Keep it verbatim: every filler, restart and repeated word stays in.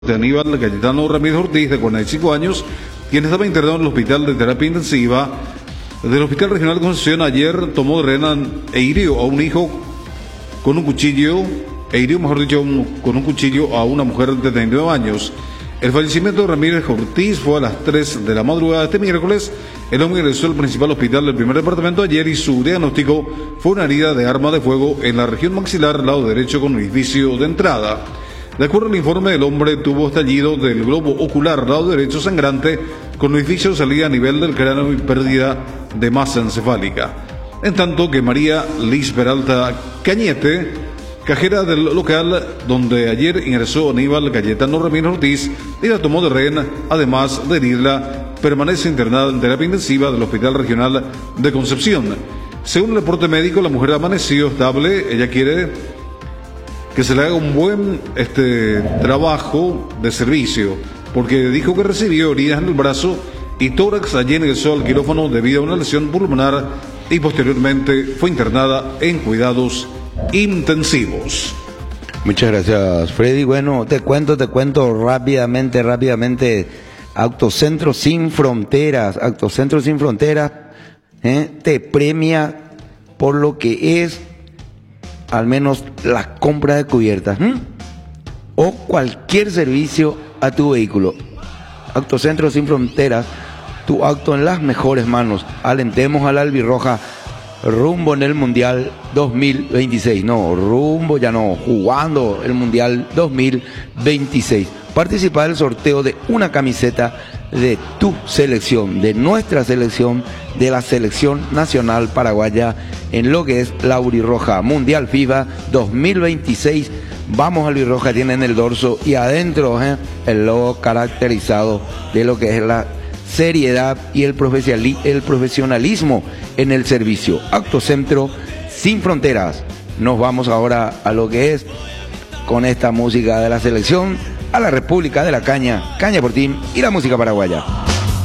de Aníbal Cayetano Ramírez Ortiz, de cuarenta y cinco años, quien estaba internado en el hospital de terapia intensiva del Hospital Regional de Concepción. Ayer tomó de rehén e hirió a un hijo con un cuchillo, e hirió, mejor dicho, un, con un cuchillo a una mujer de treinta y nueve años. El fallecimiento de Ramírez Ortiz fue a las tres de la madrugada de este miércoles. El hombre ingresó al principal hospital del primer departamento ayer y su diagnóstico fue una herida de arma de fuego en la región maxilar, lado derecho, con orificio de entrada. De acuerdo al informe, el hombre tuvo estallido del globo ocular, lado derecho, sangrante, con orificio de salida a nivel del cráneo y pérdida de masa encefálica. En tanto que María Liz Peralta Cañete, cajera del local donde ayer ingresó Aníbal Cayetano Ramírez Ortiz y la tomó de rehén, además de herirla, permanece internada en terapia intensiva del Hospital Regional de Concepción. Según el reporte médico, la mujer amaneció estable. Ella quiere que se le haga un buen este, trabajo de servicio, porque dijo que recibió heridas en el brazo y tórax. Ayer ingresó al quirófano debido a una lesión pulmonar y posteriormente fue internada en cuidados intensivos. Muchas gracias, Freddy. Bueno, te cuento, te cuento rápidamente, rápidamente. Autocentro Sin Fronteras, Autocentro Sin Fronteras, ¿eh? te premia por lo que es al menos la compra de cubiertas, ¿eh? o cualquier servicio a tu vehículo. Autocentro Sin Fronteras, tu auto en las mejores manos. Alentemos a la albirroja rumbo en el Mundial dos mil veintiséis. No, rumbo ya no, jugando el Mundial dos mil veintiséis. Participa del sorteo de una camiseta de tu selección, de nuestra selección, de la selección nacional paraguaya en lo que es la Auriroja Mundial FIFA dos mil veintiséis. Vamos, albirroja, tienen el dorso y adentro ¿eh? el logo caracterizado de lo que es la seriedad y el, el profesionalismo en el servicio. Autocentro Sin Fronteras. Nos vamos ahora a lo que es con esta música de la selección, a la República de la Caña, Caña Portín y la música paraguaya.